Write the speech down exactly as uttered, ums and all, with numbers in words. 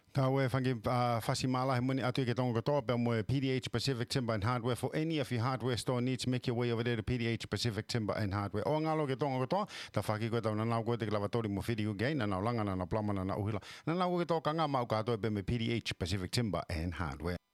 Kawe fangi fasimala hemuni atu ke tonga to pe mo P D H Pacific Timber and Hardware. For any of your hardware store needs, make your way over there to P D H Pacific Timber and Hardware. O ngalo ke tonga to ta faki ko ta na na ko te lavatori mo video game na na langa na na plama na na uhila. Na na ko to kanga mau ka to pe me P D H Pacific Timber and Hardware.